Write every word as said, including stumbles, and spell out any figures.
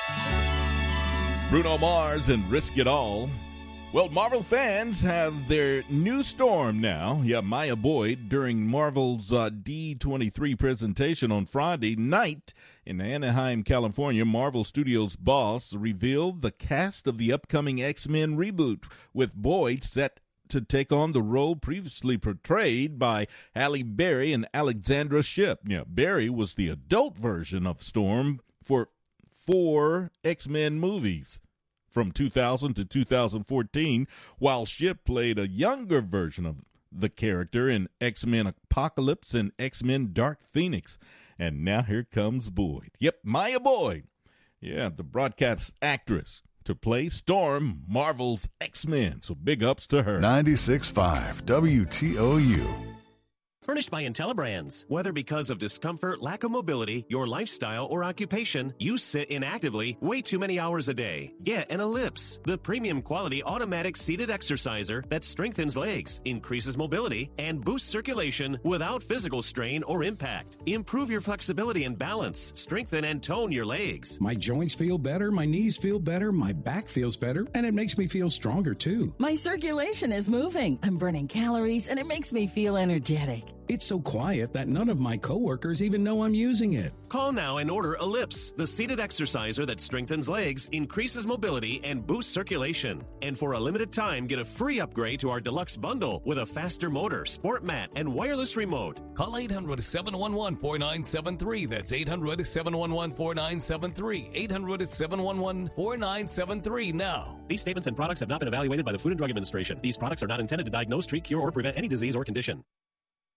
Bruno Mars and Risk It All. Well, Marvel fans have their new Storm now. Yeah, Maya Boyd during Marvel's uh, D twenty-three presentation on Friday night in Anaheim, California. Marvel Studios boss revealed the cast of the upcoming X-Men reboot, with Boyd set to take on the role previously portrayed by Halle Berry and Alexandra Shipp. Yeah, Berry was the adult version of Storm for four X-Men movies from two thousand to two thousand fourteen, while Shipp played a younger version of the character in X-Men Apocalypse and X-Men Dark Phoenix. And now here comes Boyd. Yep, Maya Boyd. Yeah, the broadcast actress to play Storm, Marvel's X-Men. So big ups to her. ninety-six point five W T O U. Furnished by IntelliBrands. Whether because of discomfort, lack of mobility, your lifestyle, or occupation, you sit inactively way too many hours a day. Get an Ellipse, the premium quality automatic seated exerciser that strengthens legs, increases mobility, and boosts circulation without physical strain or impact. Improve your flexibility and balance. Strengthen and tone your legs. My joints feel better, my knees feel better, my back feels better, and it makes me feel stronger too. My circulation is moving. I'm burning calories, and it makes me feel energetic. It's so quiet that none of my coworkers even know I'm using it. Call now and order Ellipse, the seated exerciser that strengthens legs, increases mobility, and boosts circulation. And for a limited time, get a free upgrade to our deluxe bundle with a faster motor, sport mat, and wireless remote. Call eight hundred, seven one one, four nine seven three. That's eight hundred, seven one one, four nine seven three. eight hundred, seven one one, four nine seven three now. These statements and products have not been evaluated by the Food and Drug Administration. These products are not intended to diagnose, treat, cure, or prevent any disease or condition.